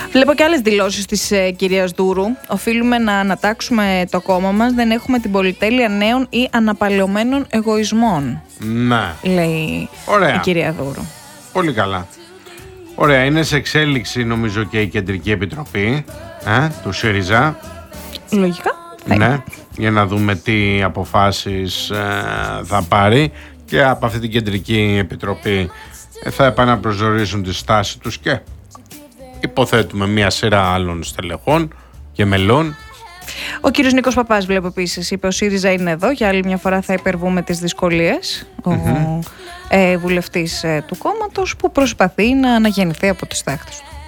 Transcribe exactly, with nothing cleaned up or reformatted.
Βλέπω και άλλες δηλώσεις της ε, κυρίας Δούρου. Οφείλουμε να ανατάξουμε το κόμμα μας. Δεν έχουμε την πολυτέλεια νέων ή αναπαλαιωμένων εγωισμών. Ναι. Λέει Ωραία. η κυρία Δούρου. Πολύ καλά. Ωραία. Είναι σε εξέλιξη νομίζω και η Κεντρική Επιτροπή ε, του ΣΥΡΙΖΑ. Λογικά. Ναι. Για να δούμε τι αποφάσεις ε, θα πάρει. Και από αυτή την Κεντρική Επιτροπή ε, θα επαναπροσδιορίσουν τη στάση τους και υποθέτουμε μια σειρά άλλων στελεχών και μελών. Ο κύριος Νίκος Παπάς, βλέπω επίσης, είπε: ο ΣΥΡΙΖΑ είναι εδώ. Για άλλη μια φορά θα υπερβούμε τις δυσκολίες. Ο Mm-hmm. ε, βουλευτής ε, του κόμματος που προσπαθεί να αναγεννηθεί από τις τάχτες του.